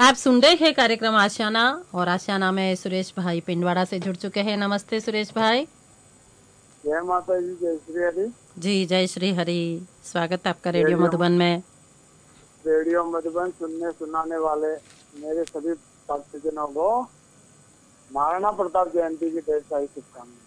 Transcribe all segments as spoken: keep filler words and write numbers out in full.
आप सुन रहे हैं कार्यक्रम आशियाना और आशियाना में सुरेश भाई पिंडवाड़ा से जुड़ चुके हैं। नमस्ते सुरेश भाई। जय माता जी, जय श्री हरि। जी जय श्री हरि। स्वागत है आपका रेडियो रेडियो मधुबन में। रेडियो मधुबन सुनने सुनाने वाले मेरे सभी भक्तजनों को महाराणा प्रताप जयंती की ढेर सारी शुभकामनाएं।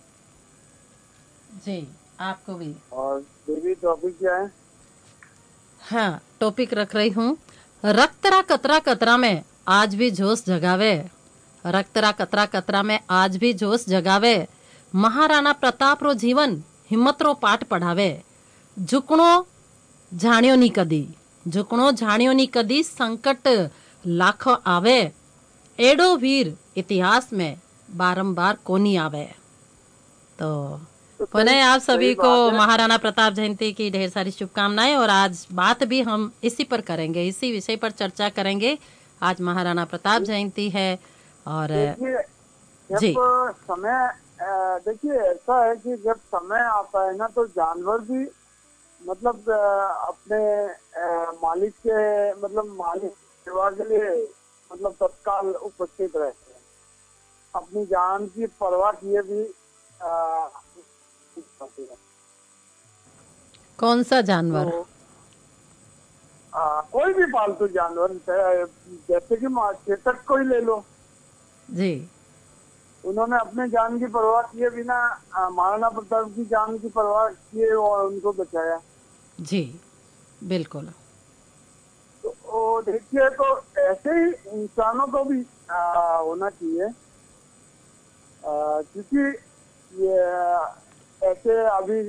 जी आपको भी। और देवी टॉपिक क्या है? हाँ टॉपिक रख रही हूँ, रक्तरा कतरा कतरा में आज भी जोश जगावे। रक्तरा कतरा कतरा में आज भी जोश जगावे। महाराणा प्रताप रो जीवन हिम्मत रो पाठ पढ़ावे। झुकणो जाण्यो नी कदी, झुकणो जाण्यो नी कदी, संकट लाखों आवे। एडो वीर इतिहास में बारंबार कोनी आवे। तो तो सही पुनः आप सही सभी को बात है। महाराणा प्रताप जयंती की ढेर सारी शुभकामनाएं। और आज बात भी हम इसी पर करेंगे, इसी विषय पर चर्चा करेंगे। आज महाराणा प्रताप जयंती है और देखिए, जब जी समय अ, देखिए ऐसा है कि जब समय आता है ना तो जानवर भी मतलब अ, अपने अ, मालिक के मतलब मालिक सेवा के लिए मतलब तत्काल उपस्थित रहते हैं, अपनी जान की परवाह किए भी आ, कौन सा जानवर? तो आ, कोई भी पालतू जानवर चाहे- जैसे कि मा- चेतक को ही ले लो। जी उन्होंने अपने जान की परवाह किए बिना आ, महाराणा प्रताप की जान की परवाह किए और उनको बचाया। जी बिल्कुल। तो वो देखिए, तो ऐसे ही इंसानों को भी आ, होना चाहिए। आ, क्योंकि ये ऐसे अभी